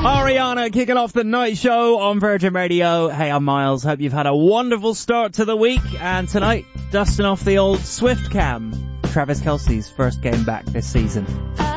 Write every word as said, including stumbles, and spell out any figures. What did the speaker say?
Ariana kicking off the night show on Virgin Radio. Hey, I'm Miles. Hope you've had a wonderful start to the week. And tonight, dusting off the old Swift cam. Travis Kelce's first game back this season.